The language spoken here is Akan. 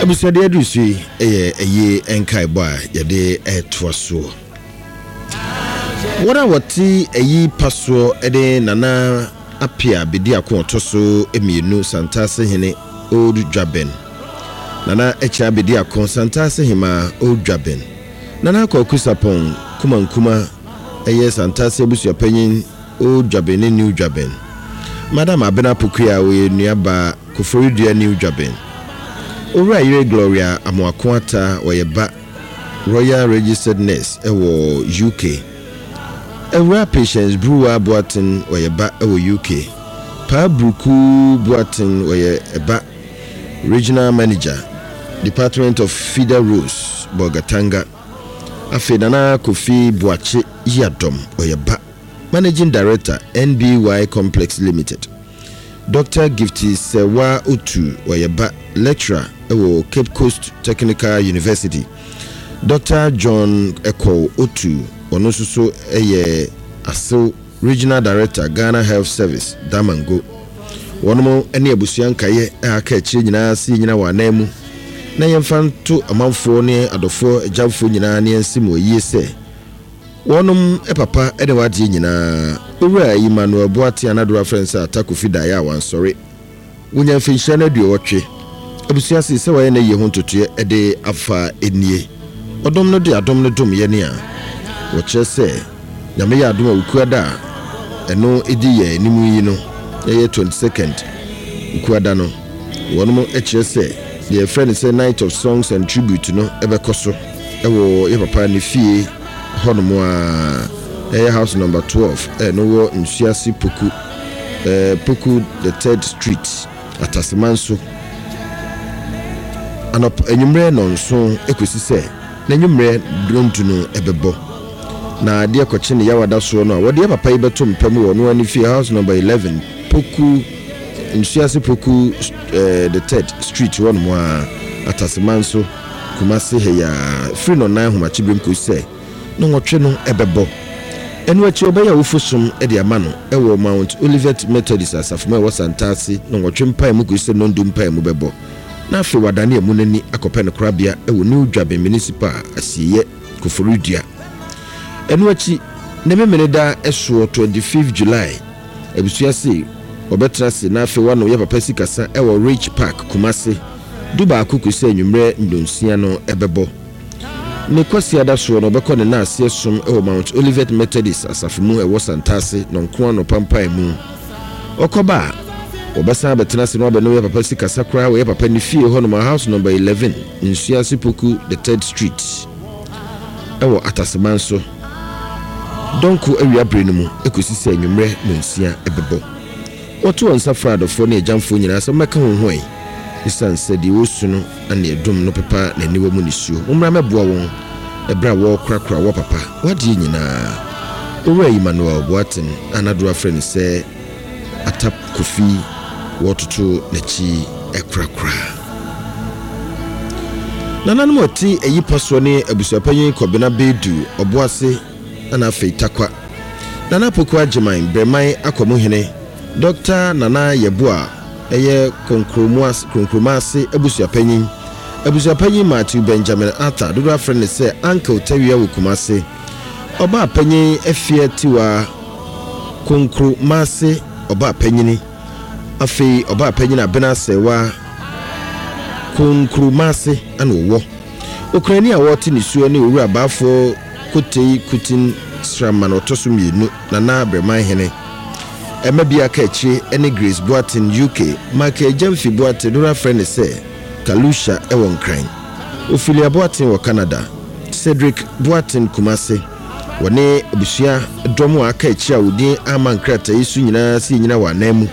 Abusade adusi eye enkai boa yede etwaso. Wora wati eyi paso ede nana apia bedi akontoso emienu santase hene old Dwaben. Nana echa bedi akon santase hima old Dwaben. Nana kokusapon kuma eye santase abusu panyin old Dwaben new Dwaben. Madam Abena Pukuya we nuaba Koforidua new Dwaben. Ora Ire Gloria Amwakwata Oyeba Royal Registered Nurse ewo UK. Ora Patience Brewer Boatin Oyeba ewo UK. Pa Bruku Boatin Oyeba Regional Manager Department of Feeder Roads Bogatanga. Afedana Kofi Boache Yadom Oyeba Managing Director NBY Complex Limited. Dr. Gifty Sewa Utu Oyeba Lecturer ewo Cape Coast Technical University. Dr. John Eko Utu onosuso eye Aso Regional Director Ghana Health Service Damango. Wonomo ene abusuanka ye aka akire nyina si nyina wanemu na yemfanto amanfo ne adofo ajamfo nyina ne ensimo yie se wonom papa ene wade nyina owura Emmanuel Boate anadora friends atakofi daya wansori wonya mfinhia na duotwe abusuase se waye na ye ho ntotoe ede afa enie odom no de adom no dom ye ne a wo kyese nyame ya adom akuada eno edi ye nimu yi no ye 22nd akuada no wonom kyese the friend say night of songs and tribute no ebekoso ewo ye papa ne fie honomo a house number 12 no wo nsuasi poku poku the 3rd street Atasemanso anop enyumre nonso ekosi se na enyumre drontuno ebebo na de akoche ne yawada so no wode papa ibeto mpam wo no ani fie house number 11 poku nsuasi poku the 3rd street one mo Atasemanso Kumasi heya free no na homachibem ko se no ngotwe no ebebo enu achi obeya wofusum e de amano ewo Mount Olivet Methodist asafuma wo santase no ngotwe mpa mu ko se no ndum mpa mu bebo na afi wadane amunani akope no krabia ewo New Dwaben municipal asiye Koforidua enu achi ne memeneda eso 25 July ebusuase obetrase na afi wano ye papa sikasa ewo Rich Park Kumasi duba akuku se nwumre ndonsia no ebebo ne kwasi adaso no beko ne na ase som ewo Mount Olivet Methodist asafumu ewo santase no nko no pampa mu okoba obasa betenase no abeno ye papa sikasa kra we papa ni fie ho no house number 11 nsuase poku the 3rd street ewo Atasemanso donko awia brenu mu ekosi se nwumre no nsia ebebo oto on safrado fo ne jamfo nyina so meka honhoi isan sedi wosuno ane edum no pepa na niwo mu nisuo umra meboa won ebra wo krakra wo papa wadi nyina owura Emmanuel Boate anadora friend se atap kofi wotutu nachi ekrakra nana no oti eyi paso ne abusuapanyin Kobena Bedu Oboase ana feitakwa nana poku ageman Breman akomuhene Dr. Nana Yeboa eye konkromase abusuapanyin Matthew Benjamin Arthur dodora friend say uncle Tawia Wukumase oba panyin afie tiwa konkromase oba panyini afi oba panyin abena sewa konkromase anowo okrani a woti nisuo ne owura baafo kotei kutin sraman otosumienu na Breman hene Emebia Kechi ene Grace Boatin UK Mike Jamfi Boatin dora friend say Kalusha ewon kran Ophelia Boatin wa Canada Cedric Boatin Kumase wone obusua domo aka echi a wodi amankrata yesu nyina si nyina wanemu